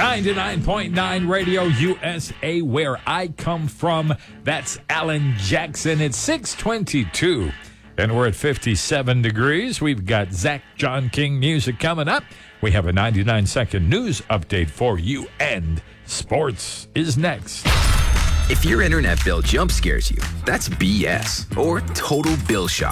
99.9 Radio USA, where I come from. That's Alan Jackson. It's 6:22, and we're at 57 degrees. We've got Zach John King music coming up. We have a 99-second news update for you, and sports is next. If your internet bill jump scares you, that's BS or total bill shock.